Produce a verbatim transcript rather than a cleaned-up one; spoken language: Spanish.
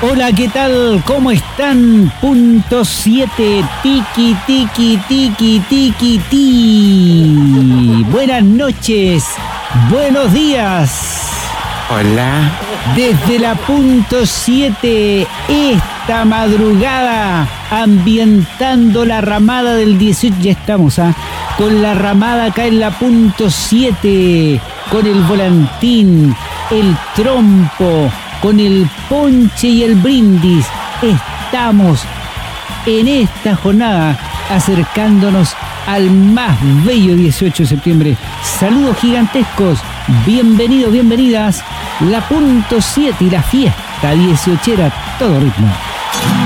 Hola, ¿qué tal? ¿Cómo están? Punto siete, tiki, tiki, tiki, tiki, ti. Buenas noches, buenos días. Hola. Desde la punto siete, esta madrugada, ambientando la ramada del dieciocho, ya estamos, ¿ah? Con la ramada acá en la punto siete, con el volantín, el trompo, con el ponche y el brindis. Estamos en esta jornada acercándonos al más bello dieciocho de septiembre. Saludos gigantescos, bienvenidos, bienvenidas. La punto siete y la fiesta dieciochera, todo ritmo.